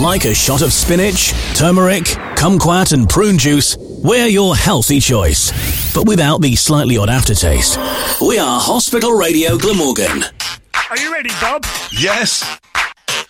Like a shot of spinach, turmeric, kumquat and prune juice, we're your healthy choice, but without the slightly odd aftertaste. We are Hospital Radio Glamorgan. Are you ready, Bob? Yes.